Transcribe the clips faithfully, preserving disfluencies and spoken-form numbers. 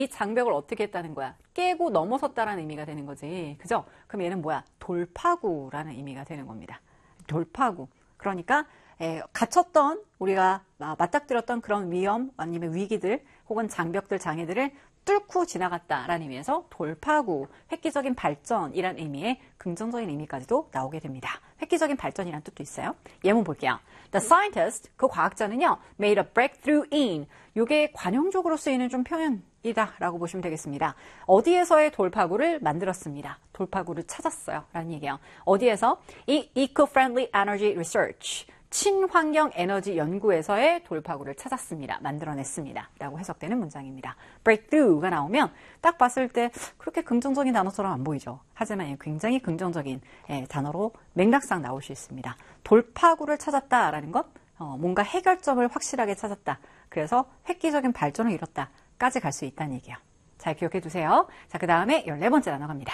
이 장벽을 어떻게 했다는 거야? 깨고 넘어섰다라는 의미가 되는 거지. 그죠? 그럼 얘는 뭐야? 돌파구라는 의미가 되는 겁니다. 돌파구. 그러니까 에, 갇혔던 우리가 맞닥뜨렸던 그런 위험 아니면 위기들 혹은 장벽들 장애들을 뚫고 지나갔다라는 의미에서 돌파구, 획기적인 발전이란 의미의 긍정적인 의미까지도 나오게 됩니다. 획기적인 발전이란 뜻도 있어요. 예문 볼게요. The scientist, 그 과학자는요, made a breakthrough in, 이게 관용적으로 쓰이는 좀 표현이다 라고 보시면 되겠습니다. 어디에서의 돌파구를 만들었습니다. 돌파구를 찾았어요 라는 얘기예요. 어디에서? 이 eco-friendly energy research, 친환경 에너지 연구에서의 돌파구를 찾았습니다. 만들어냈습니다. 라고 해석되는 문장입니다. breakthrough가 나오면 딱 봤을 때 그렇게 긍정적인 단어처럼 안 보이죠. 하지만 굉장히 긍정적인 단어로 맥락상 나올 수 있습니다. 돌파구를 찾았다라는 것, 어, 뭔가 해결점을 확실하게 찾았다. 그래서 획기적인 발전을 이뤘다까지 갈 수 있다는 얘기예요. 잘 기억해 두세요. 자, 그 다음에 열네 번째 단어 갑니다.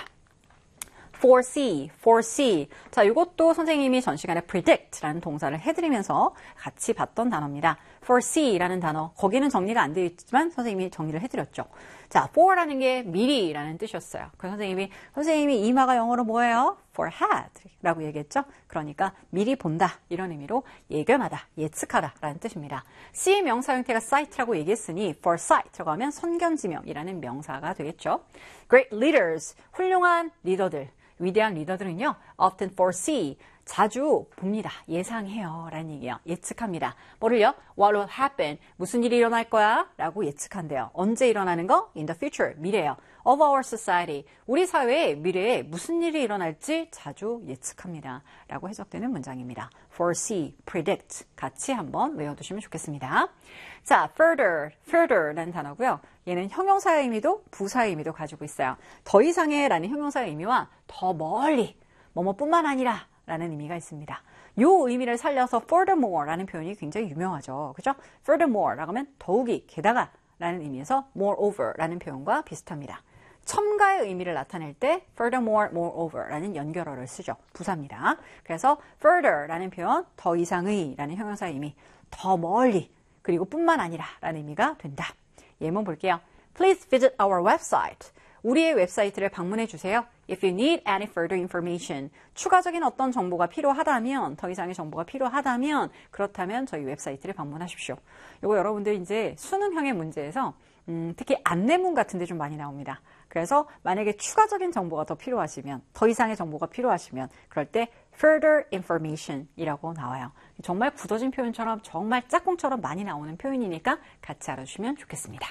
foresee, foresee. 자, 이것도 선생님이 전 시간에 predict라는 동사를 해드리면서 같이 봤던 단어입니다. foresee라는 단어, 거기는 정리가 안 되어 있지만 선생님이 정리를 해드렸죠. 자, for라는 게 미리라는 뜻이었어요. 그래서 선생님이, 선생님이 이마가 영어로 뭐예요? forehead 라고 얘기했죠. 그러니까 미리 본다 이런 의미로 예견하다, 예측하다 라는 뜻입니다. see 명사 형태가 sight라고 얘기했으니 foresight라고 하면 선견지명이라는 명사가 되겠죠. Great leaders, 훌륭한 리더들, 위대한 리더들은요, often foresee, 자주 봅니다. 예상해요. 라는 얘기예요. 예측합니다. 뭐를요? What will happen? 무슨 일이 일어날 거야? 라고 예측한대요. 언제 일어나는 거? In the future. 미래요. Of our society. 우리 사회의 미래에 무슨 일이 일어날지 자주 예측합니다. 라고 해석되는 문장입니다. foresee, predict. 같이 한번 외워두시면 좋겠습니다. 자, further, further 라는 단어고요. 얘는 형용사의 의미도 부사의 의미도 가지고 있어요. 더 이상의 라는 형용사의 의미와 더 멀리, 뭐뭐뿐만 아니라 라는 의미가 있습니다. 이 의미를 살려서 furthermore 라는 표현이 굉장히 유명하죠. 그죠? furthermore 라고 하면 더욱이, 게다가 라는 의미에서 moreover 라는 표현과 비슷합니다. 첨가의 의미를 나타낼 때 furthermore, moreover 라는 연결어를 쓰죠. 부사입니다. 그래서 further 라는 표현, 더 이상의 라는 형용사의 의미, 더 멀리, 그리고 뿐만 아니라 라는 의미가 된다. 예문 볼게요. Please visit our website. 우리의 웹사이트를 방문해 주세요. If you need any further information. 추가적인 어떤 정보가 필요하다면, 더 이상의 정보가 필요하다면, 그렇다면 저희 웹사이트를 방문하십시오. 이거 여러분들 이제 수능형의 문제에서 음, 특히 안내문 같은 데 좀 많이 나옵니다. 그래서 만약에 추가적인 정보가 더 필요하시면, 더 이상의 정보가 필요하시면 그럴 때 further information 이라고 나와요. 정말 굳어진 표현처럼 정말 짝꿍처럼 많이 나오는 표현이니까 같이 알아주시면 좋겠습니다.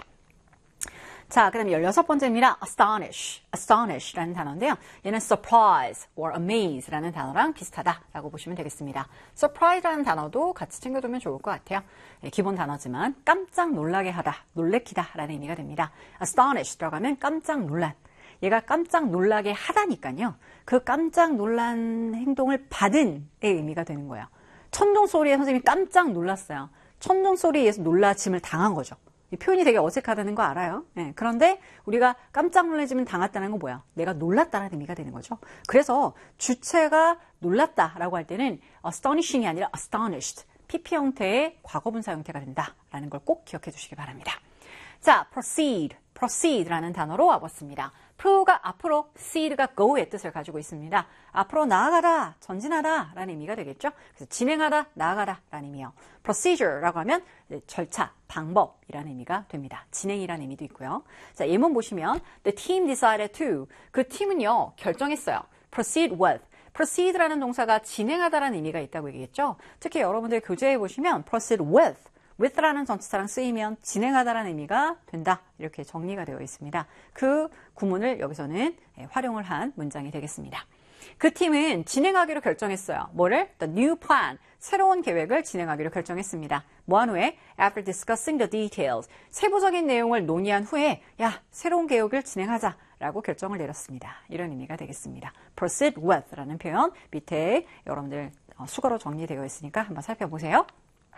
자, 그 다음에 열여섯 번째입니다. astonish, astonish라는 단어인데요. 얘는 surprise or amaze라는 단어랑 비슷하다라고 보시면 되겠습니다. surprise라는 단어도 같이 챙겨두면 좋을 것 같아요. 네, 기본 단어지만 깜짝 놀라게 하다, 놀래키다라는 의미가 됩니다. astonish 들어가면 깜짝 놀란. 얘가 깜짝 놀라게 하다니까요. 그 깜짝 놀란 행동을 받은의 의미가 되는 거예요. 천둥 소리에 선생님이 깜짝 놀랐어요. 천둥 소리에 의해서 놀라짐을 당한 거죠. 이 표현이 되게 어색하다는 거 알아요. 네, 그런데 우리가 깜짝 놀라짐을 당했다는 건 뭐야? 내가 놀랐다는 의미가 되는 거죠. 그래서 주체가 놀랐다라고 할 때는 astonishing이 아니라 astonished, 피피 형태의 과거분사 형태가 된다라는 걸 꼭 기억해 주시기 바랍니다. 자, proceed, proceed라는 단어로 와봤습니다. pro가 앞으로, seed가 go의 뜻을 가지고 있습니다. 앞으로 나아가다, 전진하다 라는 의미가 되겠죠. 그래서 진행하다, 나아가다 라는 의미요. procedure라고 하면 절차, 방법이라는 의미가 됩니다. 진행이라는 의미도 있고요. 자, 예문 보시면 the team decided to, 그 팀은요 결정했어요. proceed with, proceed라는 동사가 진행하다라는 의미가 있다고 얘기했죠. 특히 여러분들 교재에 보시면 proceed with, with라는 전치사랑 쓰이면 진행하다라는 의미가 된다. 이렇게 정리가 되어 있습니다. 그 구문을 여기서는 활용을 한 문장이 되겠습니다. 그 팀은 진행하기로 결정했어요. 뭐를? The new plan, 새로운 계획을 진행하기로 결정했습니다. 뭐한 후에? After discussing the details, 세부적인 내용을 논의한 후에 야, 새로운 계획을 진행하자 라고 결정을 내렸습니다. 이런 의미가 되겠습니다. proceed with라는 표현 밑에 여러분들 수거로 정리되어 있으니까 한번 살펴보세요.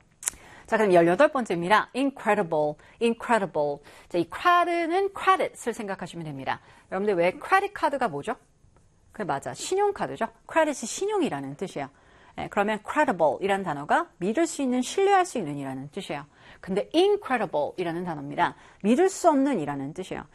자, 그럼 열여덟 번째입니다. incredible, incredible. 자, 이 cred는 credit을 생각하시면 됩니다. 여러분들 왜 credit 카드가 뭐죠? 그래, 맞아. 신용카드죠. credit이 신용이라는 뜻이에요. 네, 그러면 credible 이라는 단어가 믿을 수 있는, 신뢰할 수 있는 이라는 뜻이에요. 근데 incredible 이라는 단어입니다. 믿을 수 없는 이라는 뜻이에요.